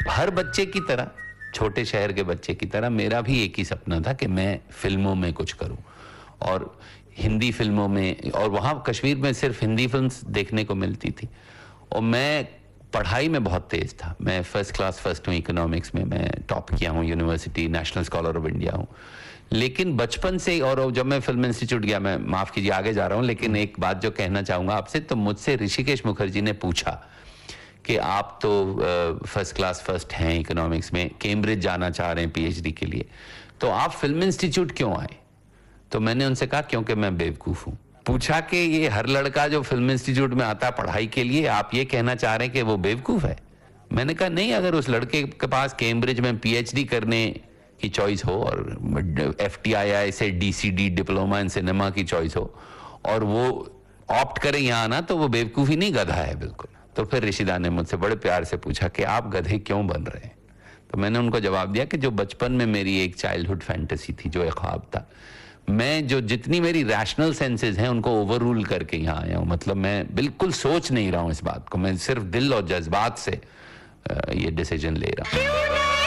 हर बच्चे की तरह, छोटे शहर के बच्चे की तरह मेरा भी एक ही सपना था कि मैं फिल्मों में कुछ करूं, और हिंदी फिल्मों में, और वहां कश्मीर में सिर्फ हिंदी फिल्म्स देखने को मिलती थी। और मैं पढ़ाई में बहुत तेज था, मैं फर्स्ट क्लास फर्स्ट हूँ इकोनॉमिक्स में, मैं टॉप किया हूँ university, national scholar of India हूँ। लेकिन बचपन से, और जब मैं फिल्म इंस्टीट्यूट गया, मैं माफ कीजिए आगे जा रहा हूँ, लेकिन एक बात जो कहना चाहूंगा आपसे, तो मुझसे ऋषिकेश मुखर्जी ने पूछा कि आप तो फर्स्ट क्लास फर्स्ट हैं इकोनॉमिक्स में, कैम्ब्रिज जाना चाह रहे हैं पीएचडी के लिए, तो आप फिल्म इंस्टीट्यूट क्यों आए? तो मैंने उनसे कहा क्योंकि मैं बेवकूफ हूं। पूछा कि ये हर लड़का जो फिल्म इंस्टीट्यूट में आता है पढ़ाई के लिए, आप ये कहना चाह रहे हैं कि वो बेवकूफ है? मैंने कहा नहीं, अगर उस लड़के के पास कैम्ब्रिज में पीएचडी करने की चॉइस हो और एफटीआईआई से डीसीडी डिप्लोमा इन सिनेमा की चॉइस हो और वो ऑप्ट करे यहाँ आना, तो वो बेवकूफी नहीं, गधा है बिल्कुल। तो फिर ऋषिदा ने मुझसे बड़े प्यार से पूछा कि आप गधे क्यों बन रहे हैं? तो मैंने उनको जवाब दिया कि जो बचपन में मेरी एक चाइल्डहुड फैंटेसी थी, जो एक ख्वाब था, मैं जो जितनी मेरी रैशनल सेंसेस हैं उनको ओवर रूल करके यहाँ आया हूँ। मतलब मैं बिल्कुल सोच नहीं रहा हूँ इस बात को, मैं सिर्फ दिल और जज्बात से ये डिसीजन ले रहा हूँ।